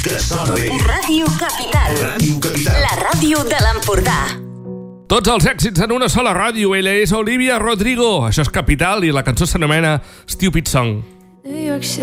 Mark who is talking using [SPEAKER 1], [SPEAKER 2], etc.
[SPEAKER 1] que sona bé.
[SPEAKER 2] Ràdio Capital.
[SPEAKER 1] Ràdio Capital.
[SPEAKER 2] La ràdio de l'Empordà.
[SPEAKER 3] Tots els èxits en una sola ràdio. Ella és Olivia Rodrigo. Això és Capital i la cançó s'anomena Stupid Song.
[SPEAKER 4] New York City.